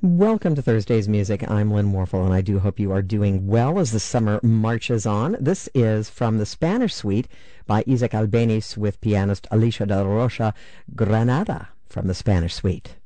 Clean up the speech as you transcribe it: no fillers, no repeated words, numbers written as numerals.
Welcome to Thursday's Music. I'm Lynn Morphle, and I do hope you are doing well as the summer marches on. This is from the Spanish Suite by Isaac Albeniz with pianist Alicia de Rocha, Granada from the Spanish Suite.